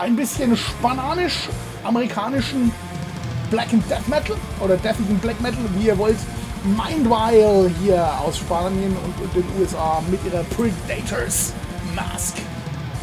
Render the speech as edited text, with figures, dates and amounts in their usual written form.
ein bisschen spanisch-amerikanischen Black and Death Metal oder Deathigen Black Metal, wie ihr wollt. Mindvile hier aus Spanien und den USA mit ihrer Predators Mask.